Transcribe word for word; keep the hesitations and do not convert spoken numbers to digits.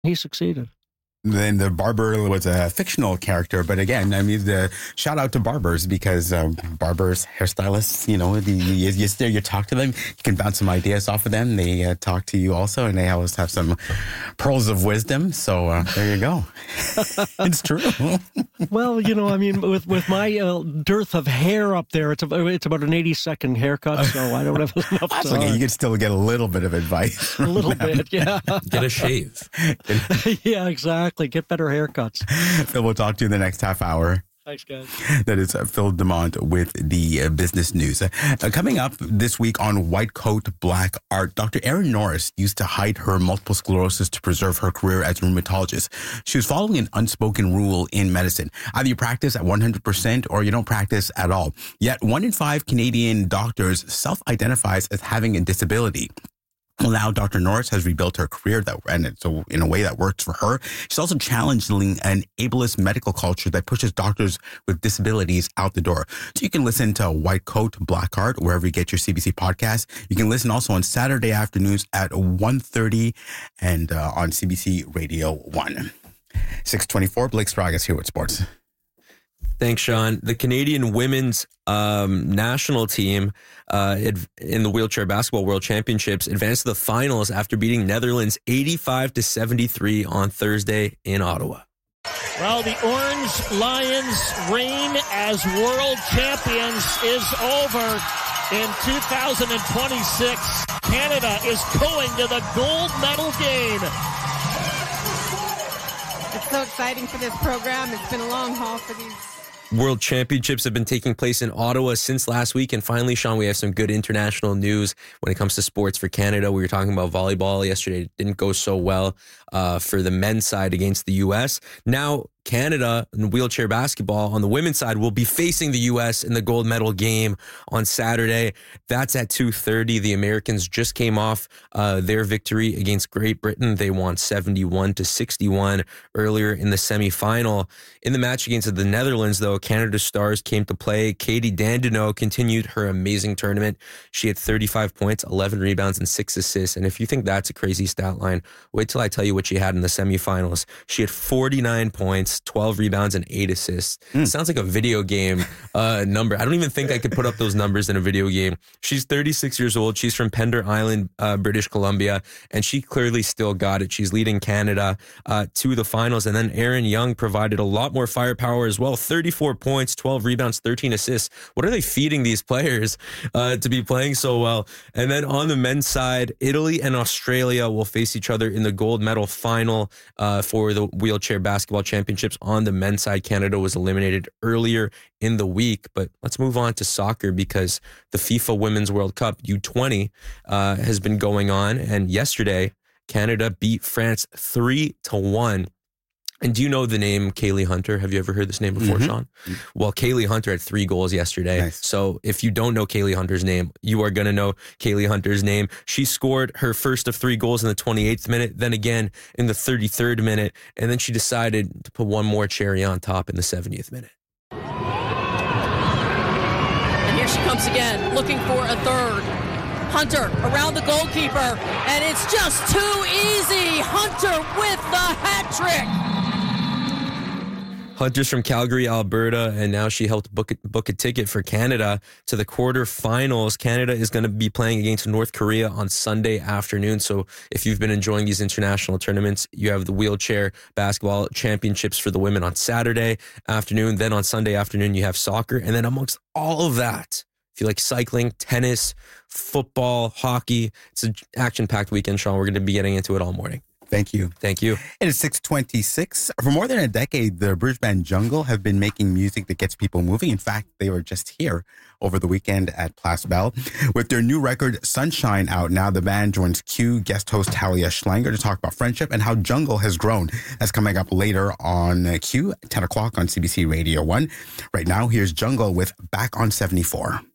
He succeeded. Then the barber was a fictional character, but again, I mean, the shout out to barbers because uh, barbers, hairstylists, you know, the, you, you sit there, you talk to them, you can bounce some ideas off of them. They uh, talk to you also, and they always have some pearls of wisdom. So uh, there you go. It's true. Well, you know, I mean, with with my uh, dearth of hair up there, it's about, it's about an eighty second haircut, so I don't have enough That's time. okay. You can still get a little bit of advice. A little bit, yeah. Get a shave. Yeah, exactly. Get better haircuts. Phil, we'll talk to you in the next half hour. Thanks, guys. That is Phil Demont with the uh, business news. Uh, coming up this week on White Coat, Black Art, Doctor Erin Norris used to hide her multiple sclerosis to preserve her career as a rheumatologist. She was following an unspoken rule in medicine. Either you practice at one hundred percent or you don't practice at all. Yet one in five Canadian doctors self-identifies as having a disability. Well, now Doctor Norris has rebuilt her career that, and so in a way that works for her. She's also challenging an ableist medical culture that pushes doctors with disabilities out the door. So you can listen to White Coat, Black Art, wherever you get your C B C podcast. You can listen also on Saturday afternoons at one thirty and uh, on C B C Radio one. six twenty-four, Blake Spragas here with sports. Thanks, Sean. The Canadian women's um, national team uh, in the wheelchair basketball world championships advanced to the finals after beating Netherlands eighty-five to seventy-three on Thursday in Ottawa. Well, the Orange Lions' reign as world champions is over. In two thousand twenty-six, Canada is going to the gold medal game. It's so exciting for this program. It's been a long haul for these. World Championships have been taking place in Ottawa since last week. And finally, Sean, we have some good international news when it comes to sports for Canada. We were talking about volleyball yesterday. It didn't go so well uh, for the men's side against the U S. Now, Canada in wheelchair basketball on the women's side will be facing the U S in the gold medal game on Saturday. That's at two thirty. The Americans just came off uh, their victory against Great Britain. They won seventy-one to sixty-one earlier in the semifinal. In the match against the Netherlands, though, Canada's stars came to play. Katie Dandenot continued her amazing tournament. She had thirty-five points, eleven rebounds, and six assists. And if you think that's a crazy stat line, wait till I tell you what she had in the semifinals. She had forty-nine points, twelve rebounds, and eight assists. Mm. Sounds like a video game uh, number. I don't even think I could put up those numbers in a video game. She's thirty-six years old. She's from Pender Island, uh, British Columbia, and she clearly still got it. She's leading Canada uh, to the finals. And then Erin Young provided a lot more firepower as well. thirty-four points, twelve rebounds, thirteen assists. What are they feeding these players uh, to be playing so well? And then on the men's side, Italy and Australia will face each other in the gold medal final uh, for the wheelchair basketball championships. On the men's side, Canada was eliminated earlier in the week. But let's move on to soccer because the FIFA Women's World Cup U twenty uh, has been going on. And yesterday, Canada beat France three to one. And do you know the name Kaylee Hunter? Have you ever heard this name before, mm-hmm. Sean? Well, Kaylee Hunter had three goals yesterday. Nice. So if you don't know Kaylee Hunter's name, you are going to know Kaylee Hunter's name. She scored her first of three goals in the twenty-eighth minute, then again in the thirty-third minute, and then she decided to put one more cherry on top in the seventieth minute. And here she comes again, looking for a third. Hunter around the goalkeeper, and it's just too easy. Hunter with the hat trick. Hunter's from Calgary, Alberta, and now she helped book a, book a ticket for Canada to the quarterfinals. Canada is going to be playing against North Korea on Sunday afternoon. So if you've been enjoying these international tournaments, you have the wheelchair basketball championships for the women on Saturday afternoon. Then on Sunday afternoon, you have soccer. And then amongst all of that, if you like cycling, tennis, football, hockey, it's an action-packed weekend, Sean. We're going to be getting into it all morning. Thank you. Thank you. It is six twenty-six. For more than a decade, the British band Jungle have been making music that gets people moving. In fact, they were just here over the weekend at Place Bell. With their new record, Sunshine, out now, the band joins Q guest host Talia Schlanger to talk about friendship and how Jungle has grown. That's coming up later on Q, ten o'clock on C B C Radio one. Right now, here's Jungle with Back on seventy-four.